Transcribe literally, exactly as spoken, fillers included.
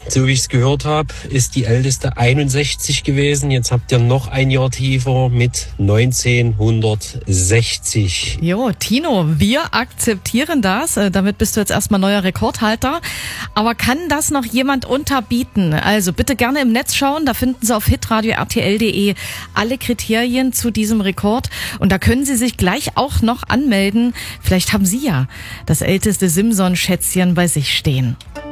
So wie ich es gehört habe, ist die älteste einundsechzig gewesen. Jetzt habt ihr noch ein Jahr tiefer mit neunzehnhundertsechzig. Jo, Tino, wir akzeptieren das. Äh, Damit bist du jetzt erstmal neuer Rekordhalter. Aber kann das noch jemand unterbieten? Also bitte gerne im Netz schauen. Da finden Sie auf hitradio r t l punkt d e alle Kriterien zu diesem Rekord. Und da können Sie sich gleich auch noch anmelden. Vielleicht haben Sie ja das älteste Simson-Schätzchen bei sich stehen.